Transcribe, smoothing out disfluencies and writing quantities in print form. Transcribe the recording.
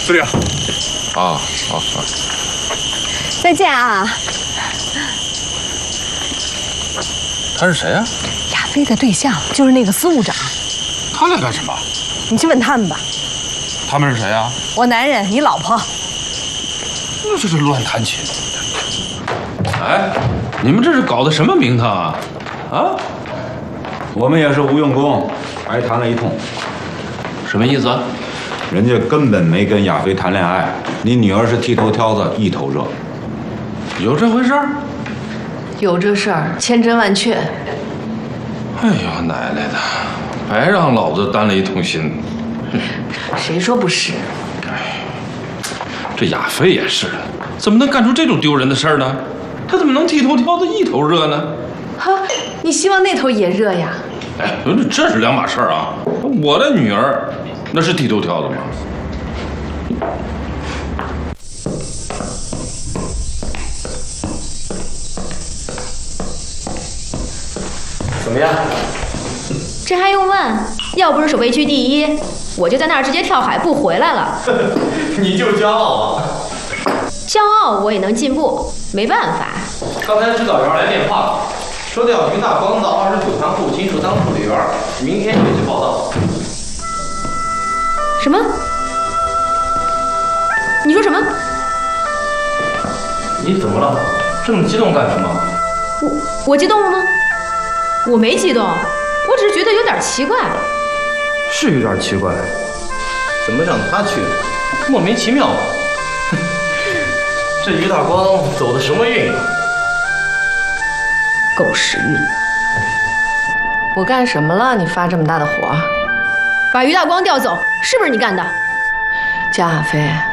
司令。 好。 再见啊！ 他是谁啊？ 亚飞的对象就是那个司务长。 他来干什么？ 你去问他们吧。 他们是谁啊？ 我男人，你老婆。 那这是乱弹琴。哎，你们这是搞的什么名堂啊？啊？ 我们也是无用功，白谈了一通。 什么意思？ 人家根本没跟亚飞谈恋爱，你女儿是剃头挑子，一头热。 有这回事儿？ 有这事儿，千真万确。 哎呦，奶奶的，白让老子担了一通心。 谁说不是？ 哎，这亚飞也是，怎么能干出这种丢人的事儿呢？他怎么能剃头挑子一头热呢？ 哈，你希望那头也热呀？ 哎，这是两码事儿啊！我的女儿那是剃头挑子吗？ 怎么样？ 这还用问？要不是守备区第一，我就在那儿直接跳海不回来了。 你就骄傲啊！ 骄傲我也能进步，没办法。 刚才指导员来电话了，说调于大光到29仓库金属当处理员，明天就去报道。 什么？你说什么？ 你怎么了？这么激动干什么？ 我激动了吗？我没激动，我只是觉得有点奇怪。 是有点奇怪，怎么让他去？莫名其妙。这于大光走的什么运啊？ 狗屎运！ 我干什么了？你发这么大的火？ 把于大光调走，是不是你干的？ 江亚飞。